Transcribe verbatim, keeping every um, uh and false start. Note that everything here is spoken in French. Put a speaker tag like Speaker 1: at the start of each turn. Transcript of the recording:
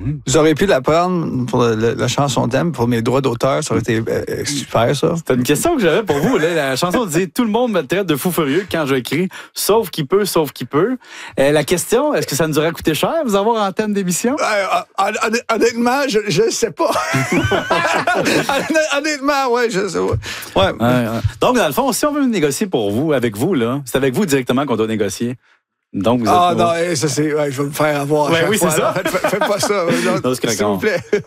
Speaker 1: Vous auriez pu la prendre pour le, le, la chanson thème, pour mes droits d'auteur. Ça aurait été euh, super, ça.
Speaker 2: C'est une question que j'avais pour vous. Là. La chanson disait « Tout le monde me traite de fou furieux quand j'écris, sauf qui peut, sauf qui peut. Euh, » La question, est-ce que ça nous aurait coûté cher vous avoir en thème d'émission?
Speaker 1: Euh, honnêtement, je ne sais pas. Honnêtement, oui, je sais pas. Ouais.
Speaker 2: Ouais, ouais. Donc, dans le fond, si on veut négocier pour vous, avec vous, là, c'est avec vous directement qu'on doit négocier. Donc, vous êtes
Speaker 1: ah non, ça c'est, ouais, je vais me faire avoir.
Speaker 2: Ouais, oui,
Speaker 1: fois,
Speaker 2: c'est ça.
Speaker 1: Faites, faites pas ça. Non, s'il vous plaît.